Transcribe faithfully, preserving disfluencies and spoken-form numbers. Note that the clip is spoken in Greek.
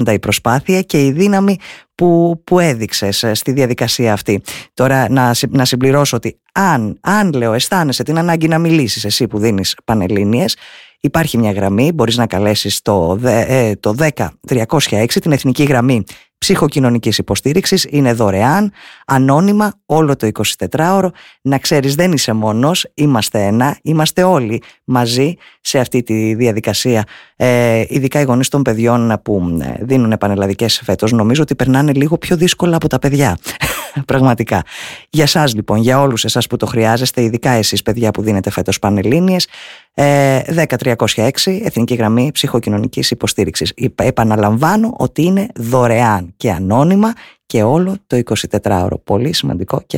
πάντα η προσπάθεια και η δύναμη που, που έδειξες στη διαδικασία αυτή. Τώρα να, να συμπληρώσω ότι αν, αν λέω αισθάνεσαι την ανάγκη να μιλήσεις εσύ που δίνεις Πανελλήνιες, υπάρχει μια γραμμή, μπορείς να καλέσεις το, ε, το δέκα τριακόσια έξι, την εθνική γραμμή ψυχοκοινωνικής υποστήριξης. Είναι δωρεάν, ανώνυμα, όλο το εικοσιτετράωρο. Να ξέρεις, δεν είσαι μόνος, είμαστε ένα, είμαστε όλοι μαζί σε αυτή τη διαδικασία. Ε, ειδικά οι γονείς των παιδιών που δίνουν πανελλαδικές φέτος, νομίζω ότι περνάνε λίγο πιο δύσκολα από τα παιδιά. Πραγματικά. Για σας λοιπόν, για όλους εσάς που το χρειάζεστε, ειδικά εσείς παιδιά που δίνετε φέτος Πανελλήνιες, ε, δέκα τριακόσια έξι, εθνική γραμμή ψυχοκοινωνικής υποστήριξης. Επαναλαμβάνω ότι είναι δωρεάν και ανώνυμα και όλο το εικοσιτετράωρο. Πολύ σημαντικό και